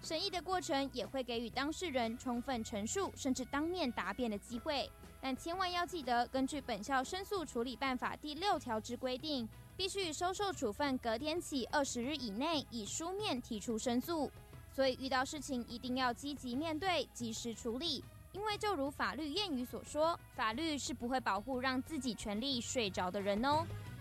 审议的过程也会给予当事人充分陈述，甚至当面答辩的机会。但千万要记得，根据本校申诉处理办法第6条之规定，必须收受处分隔天起20日以内以书面提出申诉。所以遇到事情一定要积极面对，及时处理。因为就如法律谚语所说，法律是不会保护让自己权利睡着的人哦。